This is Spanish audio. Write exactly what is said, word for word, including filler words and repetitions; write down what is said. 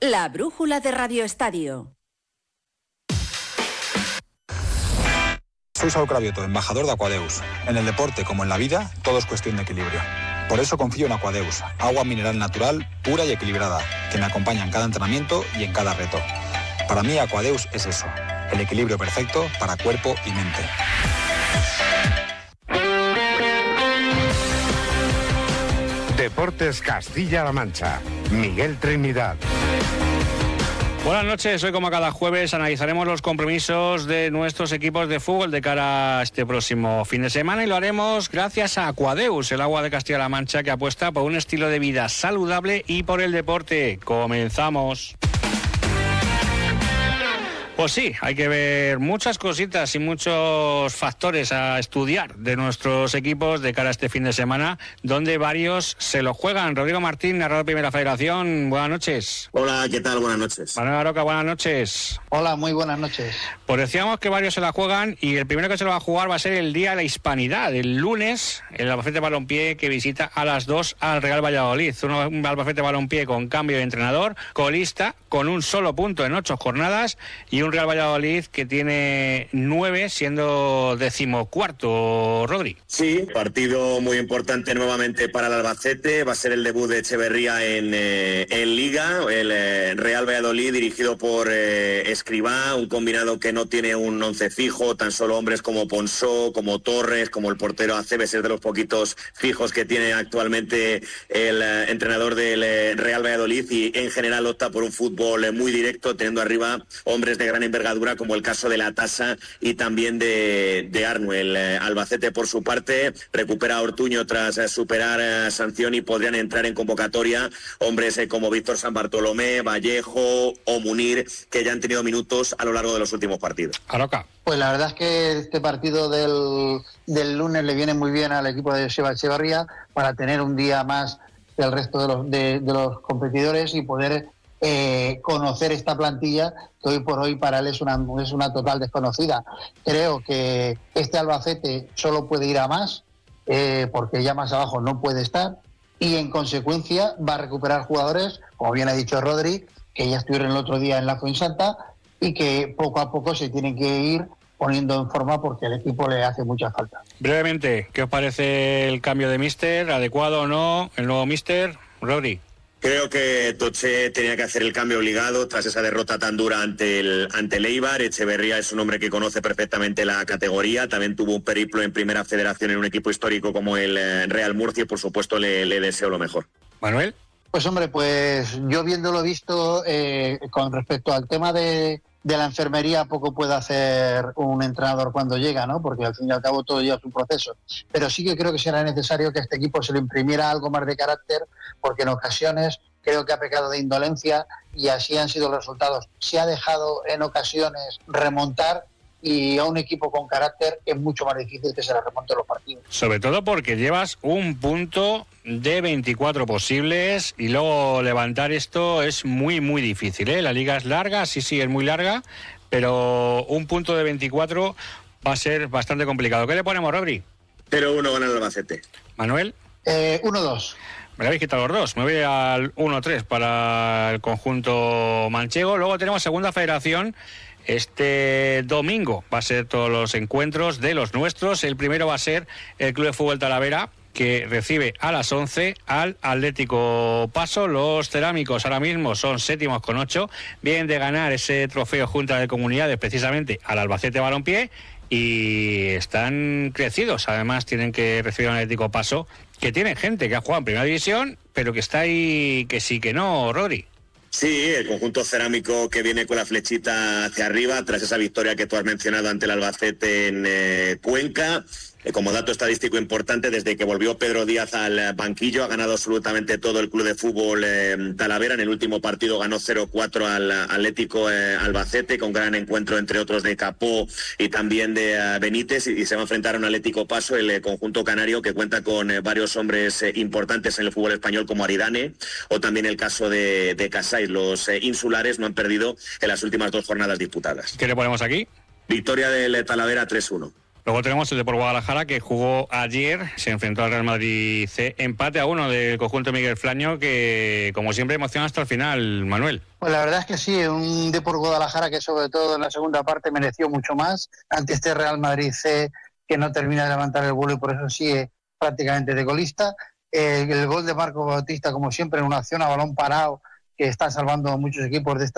La brújula de Radio Estadio. Soy Saúl Cravioto, embajador de Aquadeus. En el deporte, como en la vida, todo es cuestión de equilibrio. Por eso confío en Aquadeus, agua mineral natural, pura y equilibrada, que me acompaña en cada entrenamiento y en cada reto. Para mí, Aquadeus es eso, el equilibrio perfecto para cuerpo y mente. Deportes Castilla-La Mancha. Miguel Trinidad. Buenas noches, hoy como cada jueves analizaremos los compromisos de nuestros equipos de fútbol de cara a este próximo fin de semana y lo haremos gracias a Aquadeus, el agua de Castilla-La Mancha que apuesta por un estilo de vida saludable y por el deporte. Comenzamos. Pues sí, hay que ver muchas cositas y muchos factores a estudiar de nuestros equipos de cara a este fin de semana, donde varios se lo juegan. Rodrigo Martín, narrador de Primera Federación, buenas noches. Hola, ¿qué tal? Buenas noches. Manuel Aroca, buenas noches. Hola, muy buenas noches. Pues decíamos que varios se la juegan y el primero que se lo va a jugar va a ser el Día de la Hispanidad, el lunes, el Albacete Balompié que visita a las dos al Real Valladolid. Un Albacete Balompié con cambio de entrenador, colista, con un solo punto en ocho jornadas y un Real Valladolid que tiene nueve, siendo decimocuarto, Rodri. Sí, partido muy importante nuevamente para el Albacete. Va a ser el debut de Echeverría en, eh, en Liga. El eh, Real Valladolid, dirigido por eh, Escribá, un combinado que no tiene un once fijo, tan solo hombres como Ponsó, como Torres, como el portero Aceves, es de los poquitos fijos que tiene actualmente el eh, entrenador del eh, Real Valladolid, y en general opta por un fútbol eh, muy directo, teniendo arriba hombres de gran envergadura como el caso de La Tasa y también de, de Arnu. El eh, Albacete, por su parte, recupera a Ortuño tras eh, superar eh, sanción y podrían entrar en convocatoria hombres eh, como Víctor San Bartolomé, Vallejo o Munir, que ya han tenido minutos a lo largo de los últimos partidos. Aroca. Pues la verdad es que este partido del, del lunes le viene muy bien al equipo de Seba Echeverría para tener un día más del resto de los, de, de los competidores y poder eh, conocer esta plantilla que hoy por hoy para él es una, es una total desconocida. Creo que este Albacete solo puede ir a más, eh, porque ya más abajo no puede estar, y en consecuencia va a recuperar jugadores, como bien ha dicho Rodri, que ya estuvieron el otro día en la Fuensanta y que poco a poco se tienen que ir poniendo en forma porque el equipo le hace mucha falta. Brevemente, ¿qué os parece el cambio de míster? ¿Adecuado o no? ¿El nuevo míster? Rodri. Creo que Toché tenía que hacer el cambio obligado tras esa derrota tan dura ante el, ante el Eibar. Echeverría es un hombre que conoce perfectamente la categoría, también tuvo un periplo en Primera Federación en un equipo histórico como el Real Murcia y por supuesto le, le deseo lo mejor. Manuel. Pues hombre, pues yo viéndolo visto eh, con respecto al tema de, de la enfermería, poco puede hacer un entrenador cuando llega, ¿no? Porque al fin y al cabo todo lleva su proceso. Pero sí que creo que será necesario que a este equipo se le imprimiera algo más de carácter, porque en ocasiones creo que ha pecado de indolencia y así han sido los resultados. Se ha dejado en ocasiones remontar, y a un equipo con carácter es mucho más difícil que se le remonte los partidos. Sobre todo porque llevas un punto de veinticuatro posibles y luego levantar esto es muy, muy difícil, ¿eh? La liga es larga, sí, sí, es muy larga, pero un punto de veinticuatro va a ser bastante complicado. ¿Qué le ponemos, Rodri? cero uno gana el Albacete. Manuel. Eh, uno dos. Me lo habéis quitado los dos. Me voy al uno tres para el conjunto manchego. Luego tenemos Segunda Federación. Este domingo va a ser todos los encuentros de los nuestros. El primero va a ser el Club de Fútbol Talavera, que recibe a las once al Atlético Paso. Los cerámicos ahora mismo son séptimos con ocho. Vienen de ganar ese trofeo Junta de Comunidades precisamente al Albacete Balompié y están crecidos. Además tienen que recibir al Atlético Paso, que tiene gente que ha jugado en Primera División, pero que está ahí que sí que no, Rodri. Sí, el conjunto cerámico que viene con la flechita hacia arriba tras esa victoria que tú has mencionado ante el Albacete en eh, Cuenca. Eh, como dato estadístico importante, desde que volvió Pedro Díaz al banquillo ha ganado absolutamente todo el club de fútbol eh, Talavera. En el último partido ganó cero cuatro al Atlético eh, Albacete, con gran encuentro entre otros de Capó y también de eh, Benítez, y, y se va a enfrentar a un Atlético Paso, el eh, conjunto canario, que cuenta con eh, varios hombres eh, importantes en el fútbol español como Aridane o también el caso de, de Casais. Los eh, insulares no han perdido en las últimas dos jornadas disputadas. ¿Qué le ponemos aquí? Victoria del Talavera tres uno. Luego tenemos el Depor Guadalajara, que jugó ayer, se enfrentó al Real Madrid C, empate a uno del conjunto Miguel Flaño, que como siempre emociona hasta el final, Manuel. Pues la verdad es que sí, un Depor Guadalajara que sobre todo en la segunda parte mereció mucho más ante este Real Madrid C, que no termina de levantar el vuelo y por eso sigue prácticamente de colista. El, el gol de Marco Bautista, como siempre, en una acción a balón parado, que está salvando a muchos equipos de esta